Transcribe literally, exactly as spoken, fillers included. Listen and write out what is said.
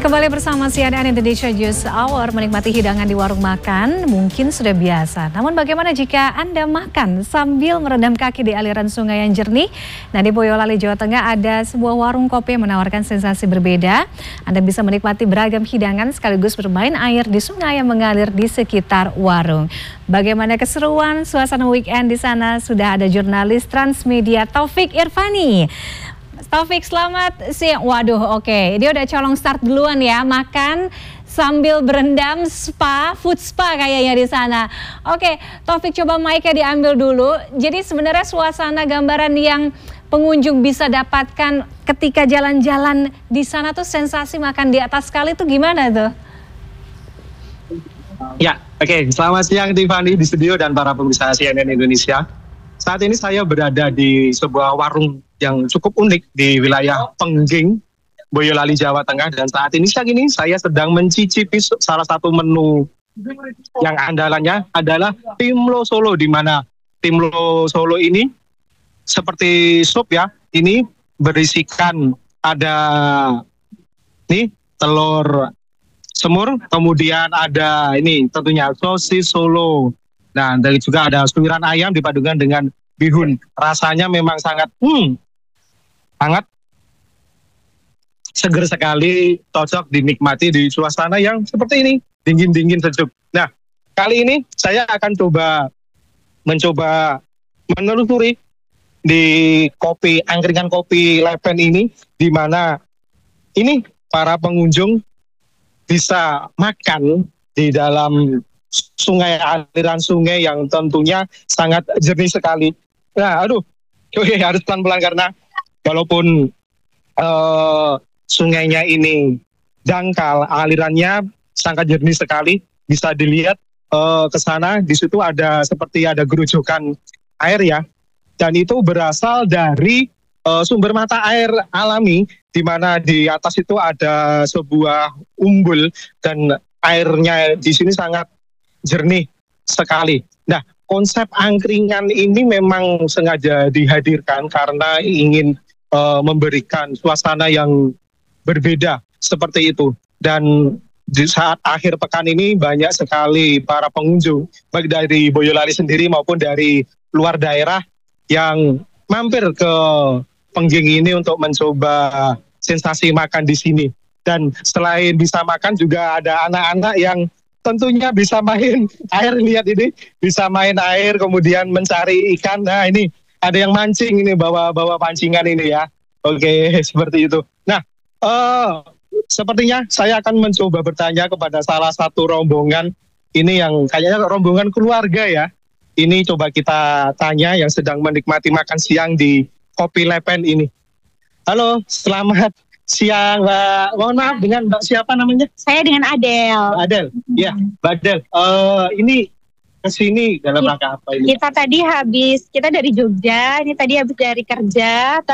Kembali bersama C N N Indonesia Juice Hour, menikmati hidangan di warung makan mungkin sudah biasa. Namun bagaimana jika Anda makan sambil merendam kaki di aliran sungai yang jernih? Nah, di Boyolali, Jawa Tengah ada sebuah warung kopi yang menawarkan sensasi berbeda. Anda bisa menikmati beragam hidangan sekaligus bermain air di sungai yang mengalir di sekitar warung. Bagaimana keseruan suasana weekend di sana? Sudah ada jurnalis Transmedia Taufik Irvani. Taufik, selamat siang. Waduh, oke. Okay. Dia udah colong start duluan ya, makan sambil berendam, spa, food spa kayaknya di sana. Oke, okay, Taufik, coba mic-nya diambil dulu. Jadi sebenarnya suasana gambaran yang pengunjung bisa dapatkan ketika jalan-jalan di sana tuh sensasi makan di atas kali tuh gimana tuh? Ya, oke. Okay. Selamat siang Tiffany di studio dan para pemirsa C N N Indonesia. Saat ini saya berada di sebuah warung yang cukup unik di wilayah Pengging, Boyolali, Jawa Tengah. Dan saat ini siang ini saya sedang mencicipi salah satu menu yang andalannya adalah Timlo Solo, di mana Timlo Solo ini seperti sup ya. Ini berisikan ada nih telur semur, kemudian ada ini tentunya sosis Solo. Nah, dan juga ada suiran ayam dipadukan dengan bihun. Rasanya memang sangat hmm, sangat seger sekali, cocok dinikmati di suasana yang seperti ini, dingin-dingin sejuk. Nah, kali ini saya akan coba mencoba menelusuri di kopi, angkringan kopi Lepen ini, di mana ini para pengunjung bisa makan di dalam sungai, aliran sungai yang tentunya sangat jernih sekali. Nah, aduh, oke, harus pelan-pelan karena walaupun uh, sungainya ini dangkal, alirannya sangat jernih sekali. Bisa dilihat uh, ke sana, di situ ada seperti ada gerujukan air ya. Dan itu berasal dari uh, sumber mata air alami, di mana di atas itu ada sebuah umbul dan airnya di sini sangat jernih sekali. Nah, konsep angkringan ini memang sengaja dihadirkan karena ingin uh, memberikan suasana yang berbeda seperti itu. Dan di saat akhir pekan ini banyak sekali para pengunjung, baik dari Boyolali sendiri maupun dari luar daerah yang mampir ke Pengging ini untuk mencoba sensasi makan di sini. Dan selain bisa makan juga ada anak-anak yang tentunya bisa main air, lihat ini, bisa main air kemudian mencari ikan. Nah, ini ada yang mancing ini, bawa-bawa pancingan ini ya. Oke, seperti itu. Nah, uh, sepertinya saya akan mencoba bertanya kepada salah satu rombongan ini yang kayaknya rombongan keluarga ya. Ini coba kita tanya yang sedang menikmati makan siang di Kopi Lepen ini. Halo, selamat siang, Mbak. Mohon maaf, dengan Mbak siapa namanya? Saya dengan Adel. Adel, ya, Mbak Adel. Uh, ini kesini dalam rangka apa ini? Kita tadi habis, kita dari Jogja, ini tadi habis dari kerja.